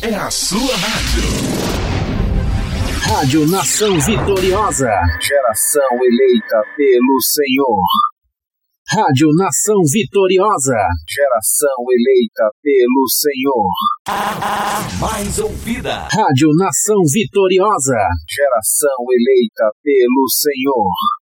é a sua rádio. Rádio Nação Vitoriosa. Geração eleita pelo Senhor. Rádio Nação Vitoriosa. Geração eleita pelo Senhor. A mais ouvida. Rádio Nação Vitoriosa. Geração eleita pelo Senhor.